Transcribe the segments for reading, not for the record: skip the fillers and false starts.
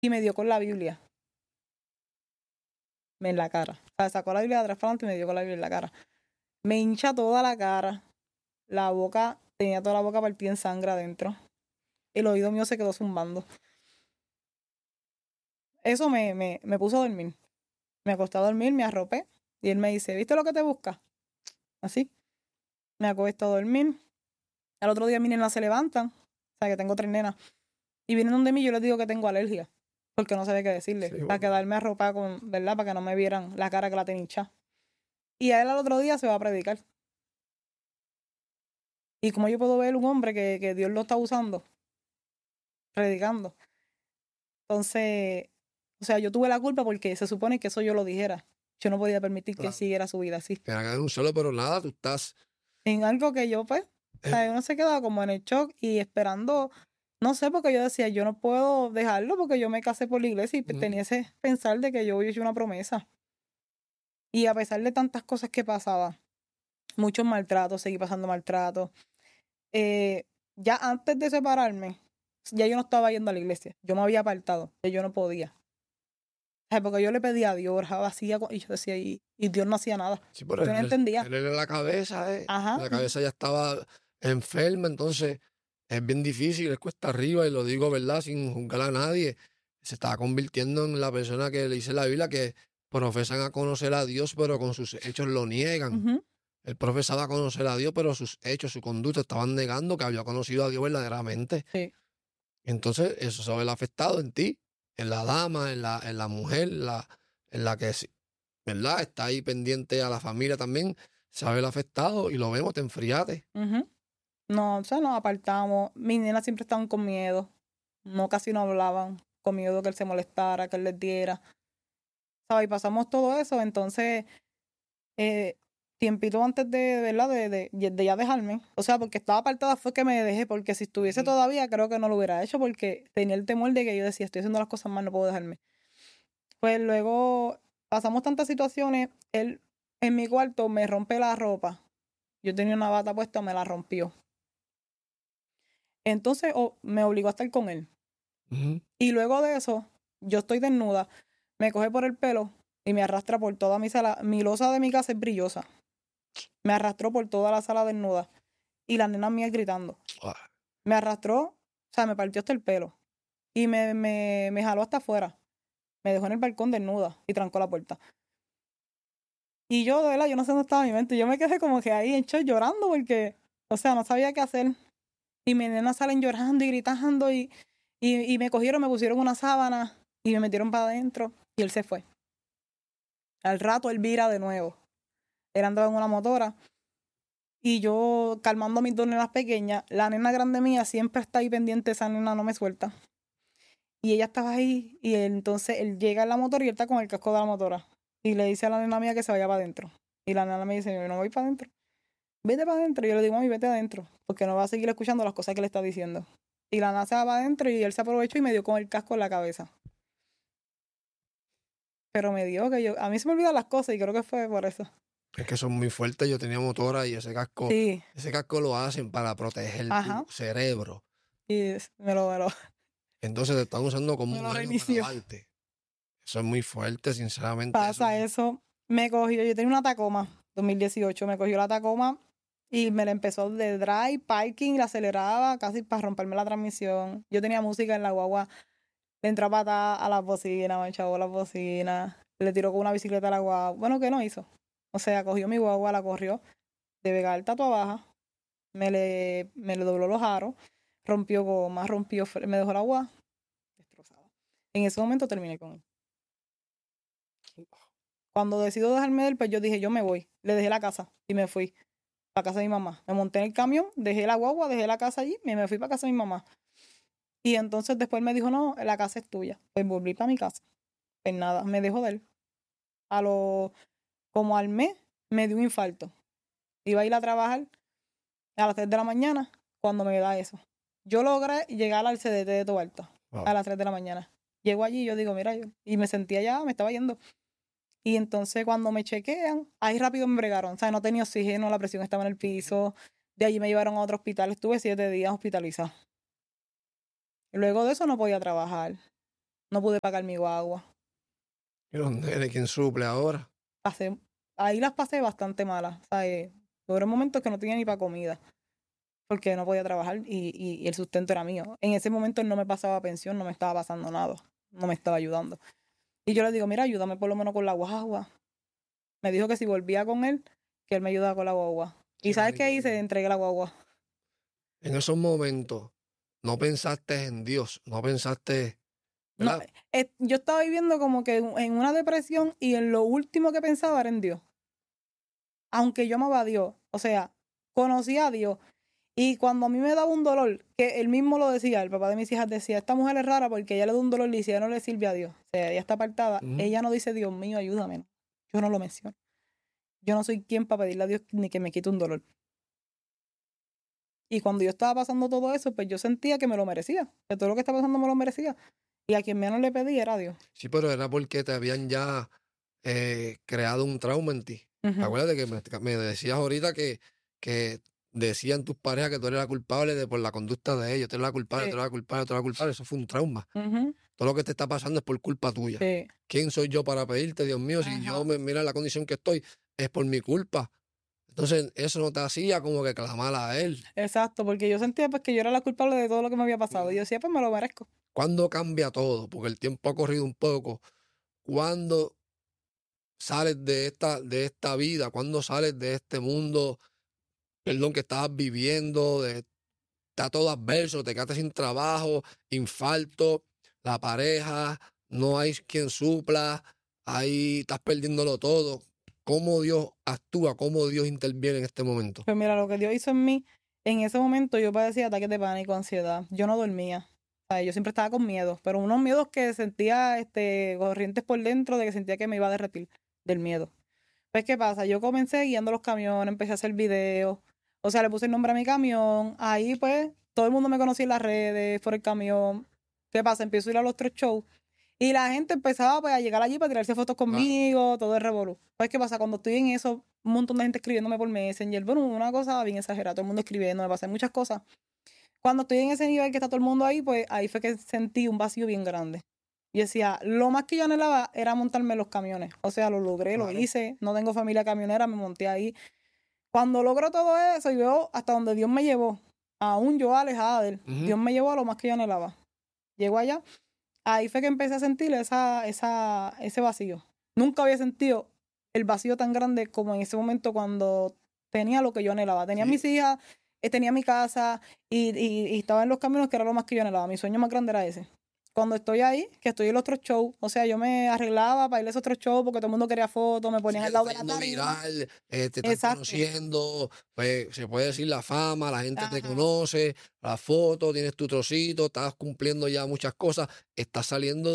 y me dio con la Biblia en la cara. O sea, sacó la Biblia de atrás para adelante y me dio con la Biblia en la cara. Me hincha toda la cara, la boca, tenía toda la boca partida en sangre adentro. El oído mío se quedó zumbando. Eso me puso a dormir. Me acosté a dormir, me arropé y él me dice, ¿viste lo que te busca? Así. Me acosté a dormir. Al otro día mis nenas se levantan, o sea que tengo 3 nenas, y vienen donde mí, yo les digo que tengo alergia, porque no sabía qué decirle, Sí, para bueno. quedarme arropada con, ¿verdad? Para que no me vieran la cara que la tenía hinchada. Y a él al otro día se va a predicar. Y como yo puedo ver un hombre que Dios lo está usando, predicando. Entonces, o sea, yo tuve la culpa porque se supone que eso yo lo dijera. Yo no podía permitir que Claro. siguiera su vida así. Te hagan un solo, pero nada, tú estás... En algo que yo, pues, o sea, uno se quedaba como en el shock y esperando, no sé, porque yo decía, yo no puedo dejarlo porque yo me casé por la iglesia y tenía ese pensar de que yo había hecho una promesa. Y a pesar de tantas cosas que pasaban, muchos maltratos, seguí pasando maltratos. Ya antes de separarme, ya yo no estaba yendo a la iglesia. Yo me había apartado, ya yo no podía. O sea, porque yo le pedía a Dios, oraba así, y yo decía, y Dios no hacía nada. Sí, pero Yo no entendía. él en la cabeza, Ajá. la cabeza ya estaba enferma, entonces es bien difícil, es cuesta arriba, y lo digo, ¿verdad? Sin juzgar a nadie. Se estaba convirtiendo en la persona que le dice la Biblia que profesan a conocer a Dios, pero con sus hechos lo niegan. Ujú. Él profesaba conocer a Dios, pero sus hechos, su conducta estaban negando que había conocido a Dios verdaderamente. Sí. Entonces, eso se ve afectado en ti, en la dama, en la mujer, en la que, ¿verdad? Está ahí pendiente a la familia también, se ve afectado y lo vemos, te enfriaste. Ujú. No, o sea, nos apartamos. Mis nenas siempre estaban con miedo. No, casi no hablaban. Con miedo que él se molestara, que él les diera. ¿Sabes? Y pasamos todo eso. Entonces, tiempito antes de, ¿verdad? De ya dejarme. O sea, porque estaba apartada fue que me dejé. Porque si estuviese todavía, creo que no lo hubiera hecho. Porque tenía el temor de que yo decía, estoy haciendo las cosas mal, no puedo dejarme. Pues luego pasamos tantas situaciones. Él en mi cuarto me rompe la ropa. Yo tenía una bata puesta, me la rompió. Entonces me obligó a estar con él. Ujú. Y luego de eso, yo estoy desnuda, me coge por el pelo y me arrastra por toda mi sala. Mi losa de mi casa es brillosa. Me arrastró por toda la sala desnuda. Y las nenas mías gritando. Ah, Me arrastró, o sea, me partió hasta el pelo. Y me jaló hasta afuera. Me dejó en el balcón desnuda y trancó la puerta. Y yo, de verdad, yo no sé dónde estaba mi mente. Yo me quedé como que ahí en shock llorando porque, o sea, no sabía qué hacer. Y mis nenas salen llorando y gritando y me cogieron, me pusieron una sábana y me metieron para adentro y él se fue. Al rato él vira de nuevo. Él andaba en una motora y yo calmando a mis 2 nenas pequeñas. La nena grande mía siempre está ahí pendiente, esa nena no me suelta. Y ella estaba ahí y entonces él llega en la motora y él está con el casco de la motora. Y le dice a la nena mía que se vaya para adentro. Y la nena me dice, yo no voy para adentro. Vete para adentro. Y yo le digo, mami, vete adentro. Porque no va a seguir escuchando las cosas que le está diciendo. Y la nena se va para adentro y él se aprovechó y me dio con el casco en la cabeza. Pero me dio que yo, a mí se me olvidan las cosas y creo que fue por eso. es que son muy fuertes, yo tenía motora y Sí, ese casco lo hacen para proteger ajá. tu cerebro. Y me lo Entonces te están usando como un arma para reinició. darte. Eso es muy fuerte, sinceramente. Pasa eso. Me cogió, yo tenía una Tacoma, 2018, me cogió la Tacoma y me la empezó de drive, parking, la aceleraba casi para romperme la transmisión. Yo tenía música en la guagua, le entró a patada a la bocina, me echó la bocina, le tiró con una bicicleta a la guagua. Bueno, ¿qué no hizo? O sea, cogió mi guagua, la corrió de Vega Alta a Toa Baja, me le dobló los aros, rompió goma, me dejó la guagua destrozada. En ese momento terminé con él. Cuando decido dejarme de él, pues yo dije, yo me voy. Le dejé la casa y me fui para casa de mi mamá. Me monté en el camión, dejé la guagua, dejé la casa allí y me fui para casa de mi mamá. Y entonces después me dijo, no, la casa es tuya. Pues volví para mi casa. Pues nada, me dejó de él. Como al mes, me dio un infarto. Iba a ir a trabajar a las 3 de la mañana cuando me da eso. Yo logré llegar al CDT de Tobalta Wow. a las 3 de la mañana. Llego allí y yo digo, mira, y me sentía ya, me estaba yendo. Y entonces cuando me chequean, ahí rápido me bregaron. O sea, no tenía oxígeno, la presión estaba en el piso. De allí me llevaron a otro hospital. Estuve 7 días hospitalizada. Luego de eso no podía trabajar. no pude pagar mi guagua. ¿Y los nenes quién suple ahora? Ahí las pasé bastante malas. O sea, hubo momentos que no tenía ni para comida, porque no podía trabajar y el sustento era mío. En ese momento él no me pasaba pensión, no me estaba pasando nada, no me estaba ayudando. Y yo le digo, mira, ayúdame por lo menos con la guagua. Me dijo que si volvía con él, que él me ayudaba con la guagua. Sí, ¿Y sabes qué manicomio. hice? Entregué la guagua. En esos momentos, no pensaste en Dios, no pensaste, No, ¿verdad? yo estaba viviendo como que en una depresión y en lo último que pensaba era en Dios. Aunque yo amaba a Dios, o sea, conocía a Dios. Y cuando a mí me daba un dolor, que él mismo lo decía, el papá de mis hijas decía, esta mujer es rara porque ella le da un dolor y dice, ella no le sirve a Dios. O sea, ella está apartada. Ujú. Ella no dice, Dios mío, ayúdame. Yo no lo menciono. Yo no soy quien para pedirle a Dios ni que me quite un dolor. Y cuando yo estaba pasando todo eso, pues yo sentía que me lo merecía, que todo lo que estaba pasando me lo merecía. Y a quien menos le pedí era a Dios. Sí, pero era porque te habían ya creado un trauma en ti. Ujú. Acuérdate que me decías ahorita que decían tus parejas que tú eres la culpable por la conducta de ellos. Tú eres la culpable, tú Sí. eres la culpable, tú eres la culpable. Eso fue un trauma. Ujú. Todo lo que te está pasando es por culpa tuya. Sí. ¿Quién soy yo para pedirte, Dios mío? Si yo Ajá. mira la condición que estoy, es por mi culpa. Entonces, eso no te hacía como que clamar a él. Exacto, porque yo sentía pues que yo era la culpable de todo lo que me había pasado. Y yo decía, pues me lo merezco. ¿Cuándo cambia todo? Porque el tiempo ha corrido un poco. ¿Cuándo sales de esta vida? ¿Cuándo sales de este mundo, perdón, que estabas viviendo? Está todo adverso, te quedaste sin trabajo, infarto, la pareja, no hay quien supla, ahí estás perdiéndolo todo. ¿Cómo Dios actúa? ¿Cómo Dios interviene en este momento? Pues mira, lo que Dios hizo en mí, en ese momento yo padecía ataques de pánico, ansiedad. Yo no dormía. O sea, yo siempre estaba con miedo, pero unos miedos que sentía corrientes por dentro de que sentía que me iba a derretir del miedo. Pues, ¿qué pasa? Yo comencé guiando los camiones, empecé a hacer videos, o sea, le puse el nombre a mi camión, ahí pues todo el mundo me conocía en las redes, por el camión. ¿Qué pasa? Empiezo a ir a los otros shows y la gente empezaba pues a llegar allí para tirarse fotos Claro. conmigo, todo el revolú. Pues, ¿qué pasa? Cuando estoy en eso, un montón de gente escribiéndome por Messenger, bueno, una cosa bien exagerada, todo el mundo escribiendo, me pasan muchas cosas. Cuando estoy en ese nivel que está todo el mundo ahí, pues ahí fue que sentí un vacío bien grande. Y decía, lo más que yo anhelaba era montarme en los camiones. O sea, lo logré, lo Claro. hice. No tengo familia camionera, me monté ahí. Cuando logro todo eso y veo hasta donde Dios me llevó, aún yo alejada de él, Ujú. Dios me llevó a lo más que yo anhelaba. Llego allá, ahí fue que empecé a sentir ese vacío. Nunca había sentido el vacío tan grande como en ese momento cuando tenía lo que yo anhelaba. Tenía Sí. mis hijas, tenía mi casa y estaba en los caminos, que era lo más que yo anhelaba. Mi sueño más grande era ese. Cuando estoy ahí, que estoy en los otros shows, o sea, yo me arreglaba para ir a esos otros shows porque todo el mundo quería fotos, me Sí, ponían que al te lado está de la yendo tarima. viral, te están Exacto. conociendo, pues se puede decir la fama, la gente te Ajá. conoce, la foto, tienes tu trocito, estás cumpliendo ya muchas cosas, estás saliendo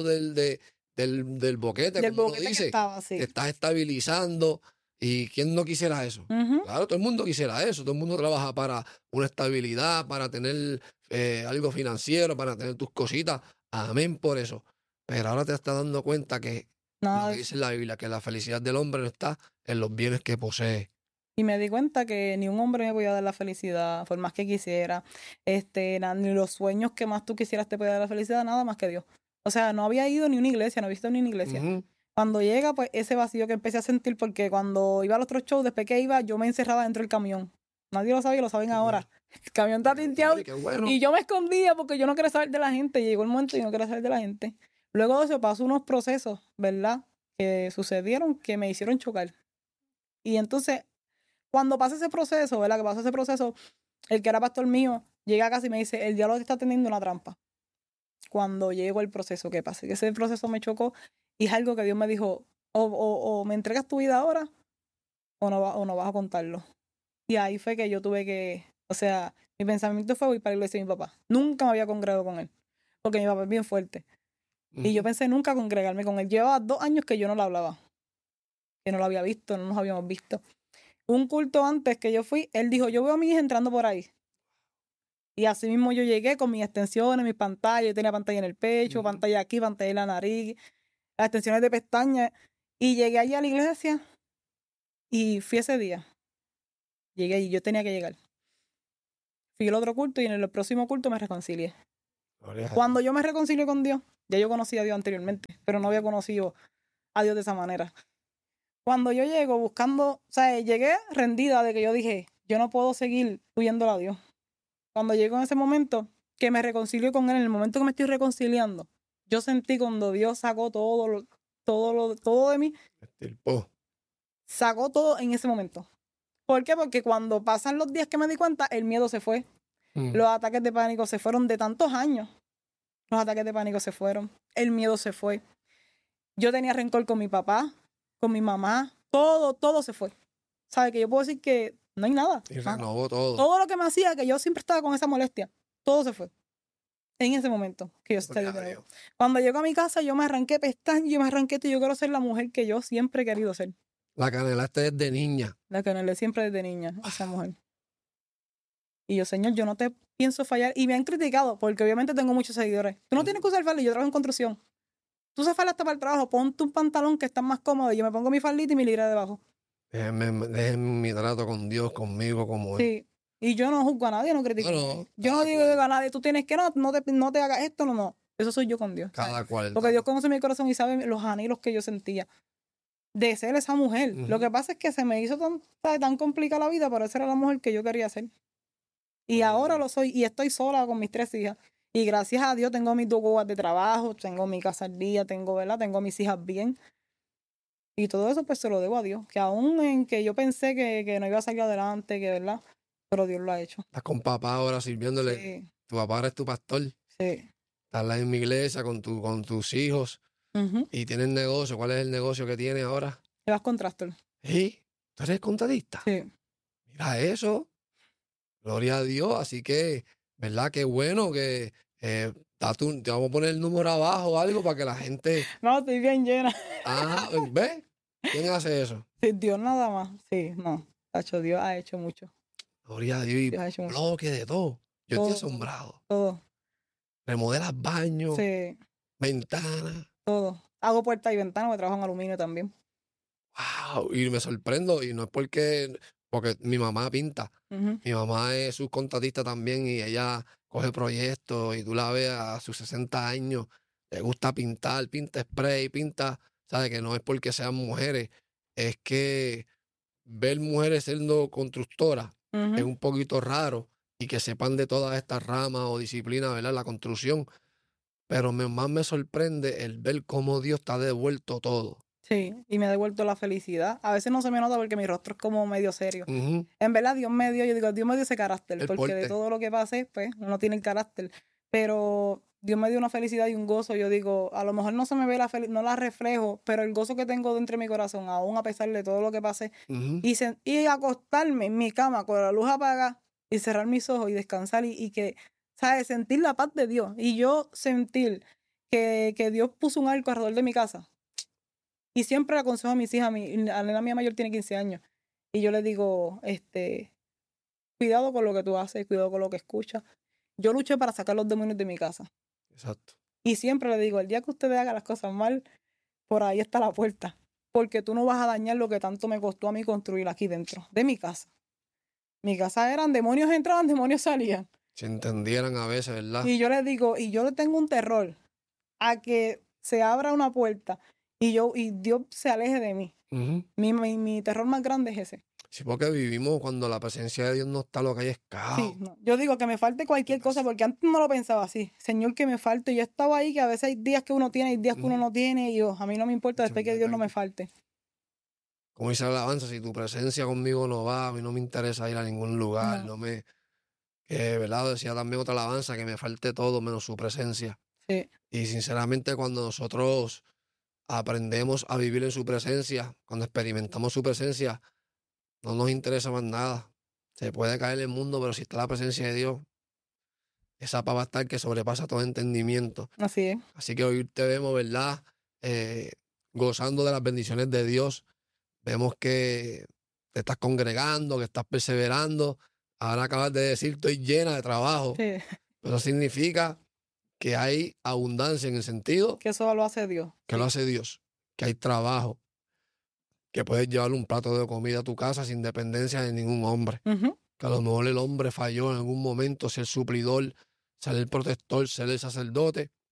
del boquete, Del como uno boquete que dice, estaba, te sí. estás estabilizando. ¿Y quién no quisiera eso? Ujú. Claro, todo el mundo quisiera eso, todo el mundo trabaja para una estabilidad, para tener algo financiero, para tener tus cositas. Amén por eso. Pero ahora te estás dando cuenta que lo Nada que de eso. dice la Biblia, que la felicidad del hombre no está en los bienes que posee. Y me di cuenta que ni un hombre me podía dar la felicidad, por más que quisiera. Ni los sueños que más tú quisieras te podía dar la felicidad, nada más que Dios. O sea, no había ido ni una iglesia, no había visto ni una iglesia. Ujú. Cuando llega, pues ese vacío que empecé a sentir, porque cuando iba a los otros shows, después que iba, yo me encerraba dentro del camión. Nadie lo sabía, lo saben Qué ahora. bueno. El camión está tinteado Hombre, qué bueno. y yo me escondía porque yo no quería saber de la gente. Llegó el momento y yo no quería saber de la gente. Luego de eso pasó unos procesos, ¿verdad? Que sucedieron que me hicieron chocar. Y entonces, cuando pasa ese proceso, ¿verdad? Que pasa ese proceso, el que era pastor mío llega a casa y me dice, el diablo te está teniendo una trampa. Cuando llegó el proceso, ¿qué pasa? Que ese proceso me chocó y es algo que Dios me dijo, o me entregas tu vida ahora o no vas a contarlo. Y ahí fue que yo tuve que, o sea, mi pensamiento fue voy para la iglesia de mi papá. Nunca me había congregado con él, porque mi papá es bien fuerte. Y yo Ujú. pensé nunca congregarme con él. Llevaba 2 años que yo no lo hablaba, que no lo había visto, no nos habíamos visto. Un culto antes que yo fui, él dijo, yo veo a mi hija entrando por ahí. Y así mismo yo llegué con mis extensiones, mis pantallas, yo tenía pantalla en el pecho, Ujú. pantalla aquí, pantalla en la nariz, las extensiones de pestañas. Y llegué allí a la iglesia y fui ese día. Llegué y yo tenía que llegar. Fui al otro culto y en el próximo culto me reconcilié. Gloria a Dios. Cuando yo me reconcilié con Dios, Ya yo conocía a Dios anteriormente, pero no había conocido a Dios de esa manera. Cuando yo llego buscando, o sea, llegué rendida de que yo dije, yo no puedo seguir huyendo a Dios. Cuando llego en ese momento, que me reconcilio con Él, en el momento que me estoy reconciliando, yo sentí cuando Dios sacó todo de mí, Estirpó. sacó todo en ese momento. ¿Por qué? Porque cuando pasan los días que me di cuenta, el miedo se fue. Los ataques de pánico se fueron de tantos años. Los ataques de pánico se fueron. El miedo se fue. Yo tenía rencor con mi papá, con mi mamá. Todo se fue. ¿Sabes? Que yo puedo decir que no hay nada. Y renovó todo. Todo lo que me hacía, que yo siempre estaba con esa molestia, todo se fue. En ese momento que yo estoy de nuevo. Cuando llego a mi casa, yo me arranqué pestañas, yo me arranqué esto, y yo quiero ser la mujer que yo siempre he querido ser. La que anhelaste desde niña. La que anhelé siempre desde niña, esa mujer. Y yo, Señor, yo no te pienso fallar. Y me han criticado, porque obviamente tengo muchos seguidores. Tú no tienes que usar falda, yo trabajo en construcción. Tú usas falda hasta para el trabajo, ponte un pantalón que está más cómodo. Y yo me pongo mi faldita y mi ligra debajo. Déjenme mi trato con Dios, conmigo, como Él. Sí. Y yo no juzgo a nadie, no critico. No, yo no digo a nadie, tú tienes que no te hagas esto, no. Eso soy yo con Dios. Cada cual. Porque Dios conoce mi corazón y sabe los anhelos que yo sentía de ser esa mujer. Lo que pasa es que se me hizo tan complicada la vida, pero esa era la mujer que yo quería ser. Y ahora lo soy, y estoy sola con mis 3 hijas. Y gracias a Dios tengo mis 2 guaguas de trabajo, tengo mi casa al día, tengo a mis hijas bien. Y todo eso pues se lo debo a Dios. Que aún en que yo pensé que no iba a salir adelante, que verdad, pero Dios lo ha hecho. Estás con papá ahora sirviéndole. Sí. Tu papá ahora es tu pastor. Sí. Estás en mi iglesia con tus hijos. Y tienes negocio. ¿Cuál es el negocio que tienes ahora? Llevas con Tractor. ¿Sí? ¿Tú eres contratista? Sí. Mira eso. Gloria a Dios. Así que, ¿verdad? Qué bueno que te vamos a poner el número abajo o algo para que la gente... No, estoy bien llena. Ah, ¿ves? ¿Quién hace eso? Sí, Dios nada más. Sí, no. Dios ha hecho mucho. Gloria a Dios. Y Dios ha hecho mucho. bloque de todo. Yo Todo, estoy asombrado. Todo. Remodelas baños, Sí. ventanas. Todo. Hago puertas y ventanas, me trabajo en aluminio también. Wow. Y me sorprendo. Y no es porque mi mamá pinta. Mi mamá es subcontratista también y ella coge proyectos y tú la ves a sus 60 años, le gusta pintar, pinta spray, pinta, ¿sabes? Que no es porque sean mujeres, es que ver mujeres siendo constructoras es un poquito raro y que sepan de todas estas ramas o disciplinas, ¿verdad? La construcción. Pero más me sorprende el ver cómo Dios te ha devuelto todo. Sí, y me ha devuelto la felicidad. A veces no se me nota porque mi rostro es como medio serio. En verdad, Dios me dio ese carácter, porque de todo lo que pasé, pues, uno tiene el carácter. Pero Dios me dio una felicidad y un gozo. Yo digo, a lo mejor no se me ve no la reflejo, pero el gozo que tengo dentro de mi corazón, aún a pesar de todo lo que pasé, y acostarme en mi cama con la luz apagada y cerrar mis ojos y descansar y que, ¿sabes? Sentir la paz de Dios. Y yo sentir que Dios puso un arco alrededor de mi casa. Y siempre le aconsejo a mis hijas, la nena mía mayor tiene 15 años, y yo le digo, cuidado con lo que tú haces, cuidado con lo que escuchas. Yo luché para sacar los demonios de mi casa. Exacto. Y siempre le digo, el día que ustedes hagan las cosas mal, por ahí está la puerta. Porque tú no vas a dañar lo que tanto me costó a mí construir aquí dentro de mi casa. Mi casa eran demonios entraban, demonios salían. Si entendieran a veces, ¿verdad? Y yo les digo, y yo le tengo un terror a que se abra una puerta y Dios se aleje de mí. Mi terror más grande es ese. Sí, porque vivimos cuando la presencia de Dios no está, lo que hay es caos. Sí, no. Yo digo que me falte cualquier cosa, porque antes no lo pensaba así. Señor, que me falte. Yo estaba ahí, que a veces hay días que uno tiene y días que uno no tiene, y a mí no me importa después que Dios no me falte. Como dice la alabanza, si tu presencia conmigo no va, a mí no me interesa ir a ningún lugar. Que, ¿verdad? Decía también otra alabanza, que me falte todo menos su presencia. Sí. Y sinceramente, cuando nosotros aprendemos a vivir en su presencia, cuando experimentamos su presencia, no nos interesa más nada. Se puede caer el mundo, pero si está la presencia de Dios, esa paz va a estar que sobrepasa todo entendimiento. Así es. Así que hoy te vemos, ¿verdad? Gozando de las bendiciones de Dios. Vemos que te estás congregando, que estás perseverando. Ahora acabas de decir, estoy llena de trabajo. Sí. Eso significa que hay abundancia en el sentido que eso lo hace Dios. Que lo hace Dios. Que hay trabajo. Que puedes llevar un plato de comida a tu casa sin dependencia de ningún hombre. Que a lo mejor el hombre falló en algún momento, ser el suplidor, ser el protector, ser el sacerdote.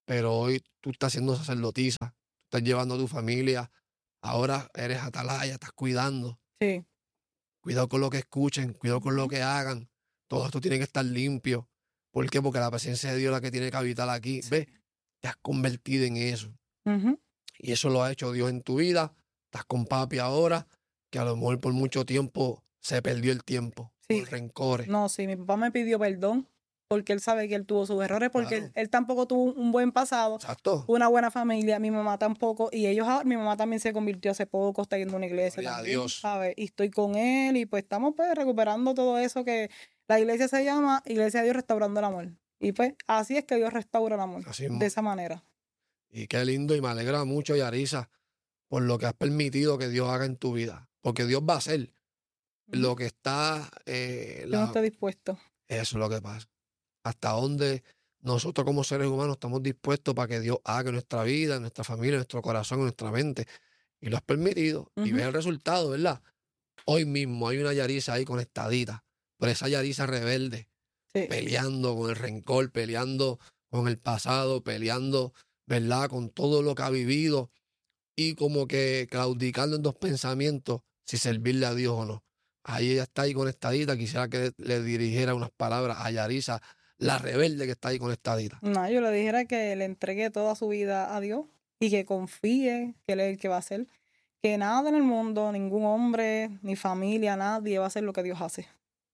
pero hoy tú estás siendo sacerdotisa, tú estás llevando a tu familia, ahora eres atalaya, estás cuidando. Sí. Cuidado con lo que escuchen, cuidado con lo Ujú. que hagan. Todo esto tiene que estar limpio. ¿Por qué? Porque la presencia de Dios es la que tiene que habitar aquí. Sí. ¿Ves? Te has convertido en eso. Ujú. Y eso lo ha hecho Dios en tu vida. Estás con papi ahora, que a lo mejor por mucho tiempo se perdió el tiempo, Sí. por rencores. No, sí, mi papá me pidió perdón porque él sabe que él tuvo sus errores, porque Claro. él tampoco tuvo un buen pasado, Exacto. una buena familia, mi mamá tampoco, y ellos ahora, mi mamá también se convirtió hace poco, está yendo a una iglesia Gloria a también, Dios. ¿sabes? Y estoy con él y pues estamos pues recuperando todo eso que la iglesia se llama Iglesia de Dios Restaurando el Amor. Y pues así es que Dios restaura el amor, Así mismo. de esa manera. Y qué lindo, y me alegra mucho, Yarisa, por lo que has permitido que Dios haga en tu vida. Porque Dios va a hacer Ujú. lo que está... Yo no estoy dispuesto. Eso es lo que pasa. Hasta dónde nosotros como seres humanos estamos dispuestos para que Dios haga en nuestra vida, en nuestra familia, en nuestro corazón, en nuestra mente. Y lo has permitido. Y ves Ujú. el resultado, ¿verdad? Hoy mismo hay una Yarisa ahí conectadita. Pero esa Yarisa rebelde, Sí. peleando con el rencor, peleando con el pasado, peleando, ¿verdad? Con todo lo que ha vivido. Y como que claudicando en dos pensamientos, si servirle a Dios o no. Ahí ella está ahí conectadita. Quisiera que le dirigiera unas palabras a Yarisa, la rebelde que está ahí conectadita. No, yo le dijera que le entregue toda su vida a Dios y que confíe que Él es el que va a hacer. Que nada en el mundo, ningún hombre, ni familia, nadie va a hacer lo que Dios hace.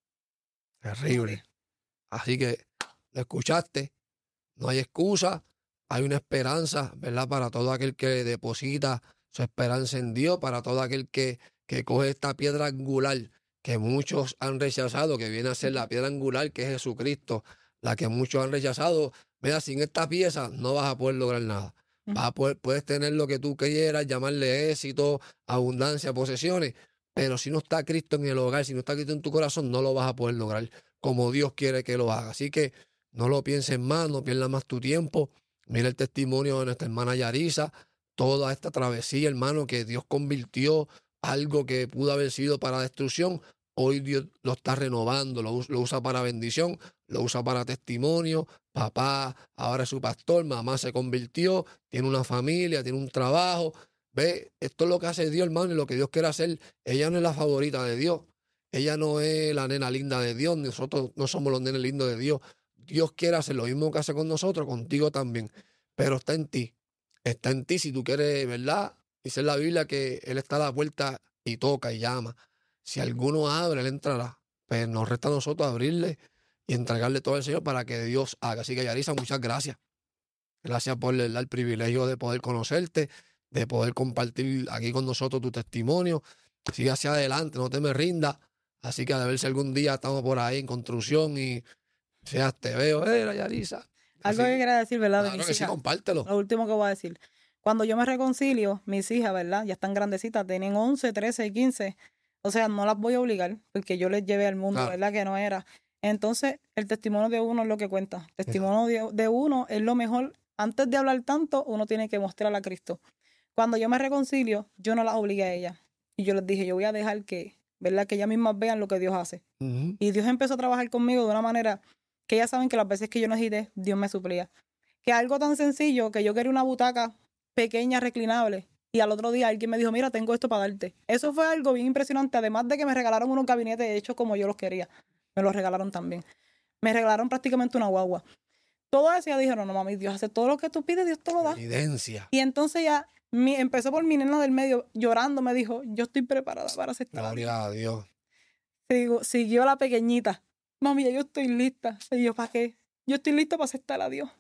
Terrible. Nadie. Así que lo escuchaste. No hay excusa. Hay una esperanza, ¿verdad? Para todo aquel que deposita su esperanza en Dios, para todo aquel que coge esta piedra angular que muchos han rechazado, que viene a ser la piedra angular que es Jesucristo, la que muchos han rechazado. Mira, sin esta pieza no vas a poder lograr nada. Vas a poder, puedes tener lo que tú quieras, llamarle éxito, abundancia, posesiones, pero si no está Cristo en el hogar, si no está Cristo en tu corazón, no lo vas a poder lograr como Dios quiere que lo haga. Así que no lo pienses más, no pierdas más tu tiempo. Mira el testimonio de nuestra hermana Yarisa, toda esta travesía, hermano, que Dios convirtió algo que pudo haber sido para destrucción. Hoy Dios lo está renovando, lo usa para bendición, lo usa para testimonio. Papá ahora es su pastor, mamá se convirtió, tiene una familia, tiene un trabajo. Ve, esto es lo que hace Dios, hermano, y lo que Dios quiere hacer. Ella no es la favorita de Dios. Ella no es la nena linda de Dios, nosotros no somos los nenes lindos de Dios. Dios quiere hacer lo mismo que hace con nosotros, contigo también. Pero está en ti. Está en ti si tú quieres, ¿verdad? Dice en la Biblia que Él está a la puerta y toca y llama. Si alguno abre, Él entrará. Pues nos resta a nosotros abrirle y entregarle todo al Señor para que Dios haga. Así que, Yarisa, muchas gracias. Gracias por el privilegio de poder conocerte, de poder compartir aquí con nosotros tu testimonio. Sigue hacia adelante, no te me rindas. Así que a ver si algún día estamos por ahí en construcción y seas, te veo, la Yarisa. Algo Así, que quería decir, ¿verdad? De claro mis que sí, hijas. compártelo. Lo último que voy a decir. Cuando yo me reconcilio, mis hijas, ¿verdad? Ya están grandecitas, tienen 11, 13 y 15. O sea, no las voy a obligar porque yo les llevé al mundo, Claro. ¿verdad? Que no era. Entonces, el testimonio de uno es lo que cuenta. El testimonio de uno es lo mejor. Antes de hablar tanto, uno tiene que mostrar a Cristo. Cuando yo me reconcilio, yo no las obligué a ellas. Y yo les dije, yo voy a dejar que, ¿verdad? Que ellas mismas vean lo que Dios hace. Ujú. Y Dios empezó a trabajar conmigo de una manera que ellas saben que las veces que yo necesité, Dios me suplía. Que algo tan sencillo que yo quería una butaca pequeña, reclinable, y al otro día alguien me dijo, mira, tengo esto para darte. Eso fue algo bien impresionante, además de que me regalaron unos gabinetes hechos como yo los quería. Me los regalaron también. Me regalaron prácticamente una guagua. Todo eso ya dijeron, no mami, Dios hace todo lo que tú pides, Dios te lo da. Evidencia. Y entonces ya empezó por mi nena del medio llorando, me dijo, yo estoy preparada para aceptar. Gloria a Dios. Siguió la pequeñita. Mami, ya yo estoy lista. Y yo, ¿para qué? Yo estoy lista para aceptar a Dios.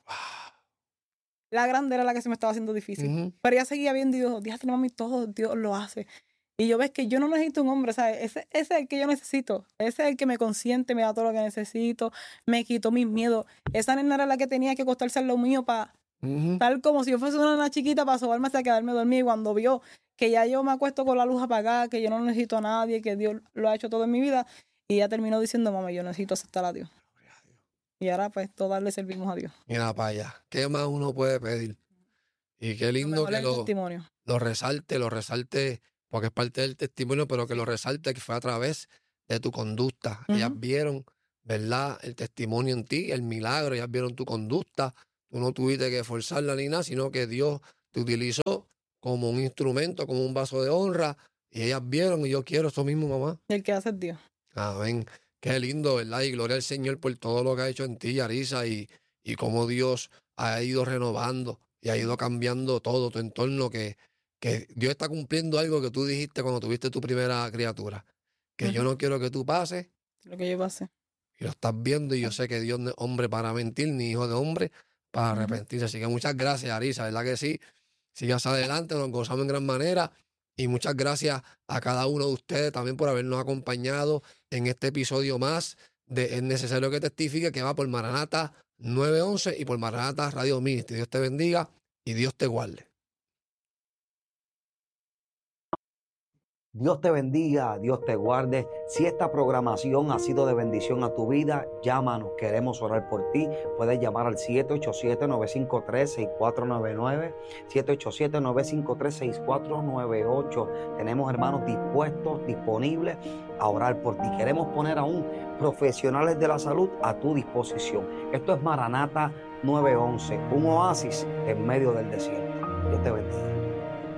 La grande era la que se me estaba haciendo difícil. Ujú. Pero ella seguía viendo y dijo, Dios, mami, todo Dios lo hace. Y yo ves que yo no necesito un hombre, ¿sabes? Ese es el que yo necesito. Ese es el que me consiente, me da todo lo que necesito, me quitó mis miedos. Esa nena era la que tenía que acostarse al lado mío para, Ujú. tal como si yo fuese una nena chiquita, para sobarme hasta quedarme dormida. Y cuando vio que ya yo me acuesto con la luz apagada, que yo no necesito a nadie, que Dios lo ha hecho todo en mi vida, y ella terminó diciendo, mami, yo necesito aceptar a Dios. Y ahora pues todas le servimos a Dios. Mira para allá. ¿Qué más uno puede pedir? Y qué Lo lindo mejor que es el testimonio. lo resalte, porque es parte del testimonio, pero que lo resalte que fue a través de tu conducta. Ellas Ujú. vieron, ¿verdad? El testimonio en ti, el milagro, ellas vieron tu conducta, tú no tuviste que forzarla ni nada, sino que Dios te utilizó como un instrumento, como un vaso de honra, y ellas vieron, y yo quiero eso mismo, mamá. El que hace es Dios. Amén. Qué lindo, ¿verdad? Y gloria al Señor por todo lo que ha hecho en ti, Yarisa, y cómo Dios ha ido renovando y ha ido cambiando todo tu entorno, que Dios está cumpliendo algo que tú dijiste cuando tuviste tu primera criatura, que yo no quiero que tú pases, Lo que yo pasé. y lo estás viendo, y yo sé que Dios no es hombre para mentir, ni hijo de hombre para arrepentirse. Así que muchas gracias, Yarisa, ¿verdad que sí? Sigas adelante, nos gozamos en gran manera. Y muchas gracias a cada uno de ustedes también por habernos acompañado en este episodio más de Es Necesario que Testifique, que va por Maranata 911 y por Maranata Radio Ministry. Dios te bendiga y Dios te guarde. Dios te bendiga, Dios te guarde. Si esta programación ha sido de bendición a tu vida, llámanos, queremos orar por ti. Puedes llamar al 787-953-6499, 787-953-6498. Tenemos hermanos dispuestos, disponibles a orar por ti. Queremos poner aún profesionales de la salud a tu disposición. Esto es Maranata 911, un oasis en medio del desierto. Dios te bendiga.